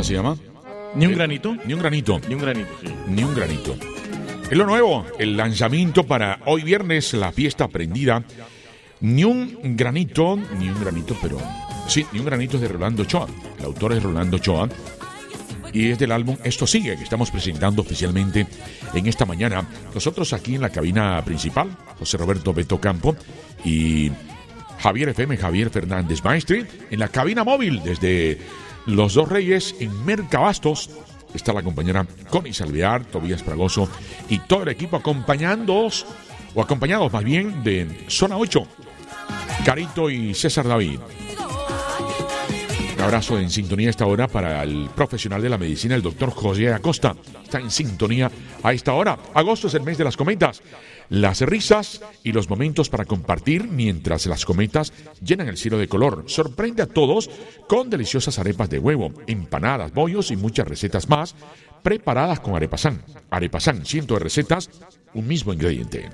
se llama? ¿Ni un granito? Ni un granito. Ni un granito, sí. Ni un granito. Es lo nuevo, el lanzamiento para hoy viernes, la fiesta prendida. Ni un granito, pero... Sí, Ni un granito es de Rolando Ochoa. El autor es Rolando Ochoa. Y es del álbum Esto Sigue, que estamos presentando oficialmente en esta mañana. Nosotros aquí en la cabina principal, José Roberto Beto Campo y Javier FM, Javier Fernández Maestri. En la cabina móvil desde Los Dos Reyes, en Mercabastos, está la compañera Connie Salvear, Tobías Fragoso y todo el equipo acompañados más bien, de Zona 8, Carito y César David. Un abrazo en sintonía a esta hora para el profesional de la medicina, el doctor José Acosta. Está en sintonía a esta hora. Agosto es el mes de las cometas. Las risas y los momentos para compartir mientras las cometas llenan el cielo de color. Sorprende a todos con deliciosas arepas de huevo, empanadas, bollos y muchas recetas más preparadas con Arepasán. Arepasán, cientos de recetas, un mismo ingrediente.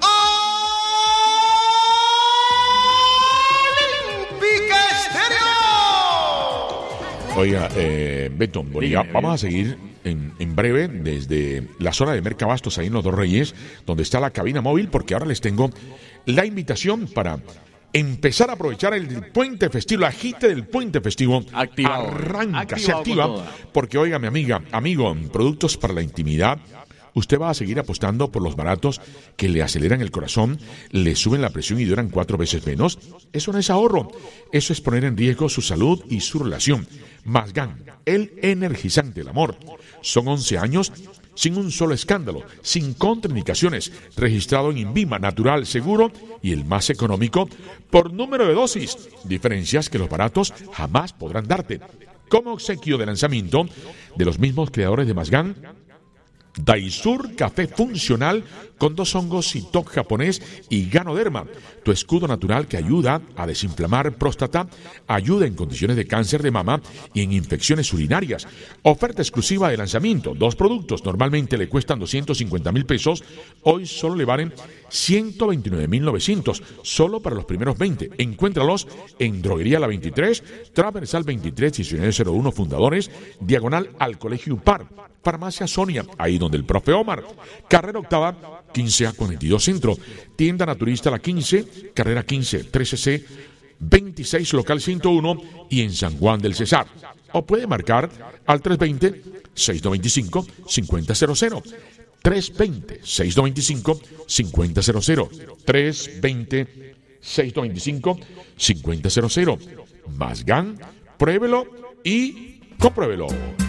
Oiga, Beto, vamos a seguir en breve desde la zona de Mercabastos, ahí en Los Dos Reyes, donde está la cabina móvil, porque ahora les tengo la invitación para empezar a aprovechar el puente festivo, el agite del puente festivo. Activado. Arranca, se activa, porque oiga, mi amiga, amigo, productos para la intimidad. Usted va a seguir apostando por los baratos que le aceleran el corazón, le suben la presión y duran 4 veces menos. Eso no es ahorro, eso es poner en riesgo su salud y su relación. Masgan, el energizante del amor. Son 11 años sin un solo escándalo, sin contraindicaciones, registrado en INVIMA, natural, seguro y el más económico por número de dosis. Diferencias que los baratos jamás podrán darte. Como obsequio de lanzamiento de los mismos creadores de Masgan, Daisur Café Funcional con 2 hongos Citoc japonés y Ganoderma, tu escudo natural que ayuda a desinflamar próstata, ayuda en condiciones de cáncer de mama y en infecciones urinarias. Oferta exclusiva de lanzamiento, 2 productos, normalmente le cuestan 250,000 pesos, hoy solo le valen 129,900, solo para los primeros 20. Encuéntralos en Droguería La 23, Transversal 23, 1901 Fundadores, diagonal al Colegio UPAR. Farmacia Sonia, ahí donde el profe Omar. Carrera Octava, 15A42 Centro. Tienda Naturista La 15, carrera 15, 13C, 26, local 101 y en San Juan del Cesar. O puede marcar al 320-695-5000. 320-695-5000. 320-695-5000. Masgan, pruébelo y compruébelo.